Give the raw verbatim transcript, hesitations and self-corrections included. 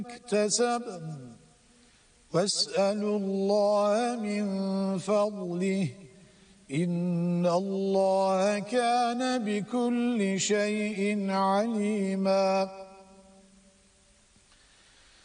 اكتسب واسألوا الله من فضله إن الله كان بكل شيء عليما